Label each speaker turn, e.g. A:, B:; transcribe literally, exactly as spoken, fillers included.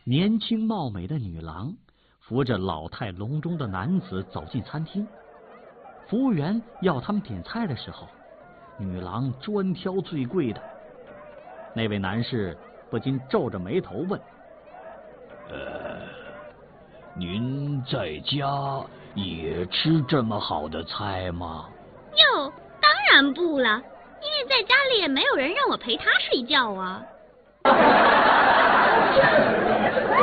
A: 年轻貌美的女郎扶着老态龙钟的男子走进餐厅。服务员要他们点菜的时候，女郎专挑最贵的。那位男士不禁皱着眉头问：
B: 呃，您在家也吃这么好的菜吗？
C: 哟，当然不了，因为在家里也没有人让我陪他睡觉啊。